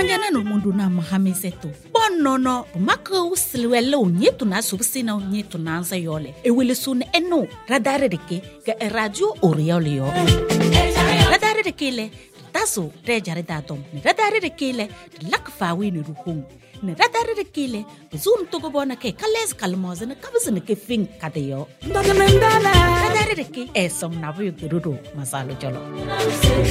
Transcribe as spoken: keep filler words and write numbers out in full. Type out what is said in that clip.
Manjana no mundu na mahamiseto. Bono no maka usliwele unyetu na subsina unyetu na ansa yole. Ewele sun eno radare deke ga radio oriole yo. Radare deke le taso rejare datom. Radare deke le lakfawi ni ruhung. Ne radare deke le zoom to go bona ke kales kalmoze ne kabzene ke fin kadeyo. Radare deke esom na buyu gurudo masalo jolo.